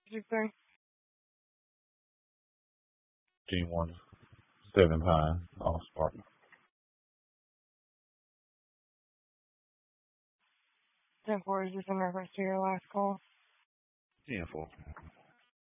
Did you say? G17 Pine, off Spartan. 10-4, is this in reference to your last call? 10-4.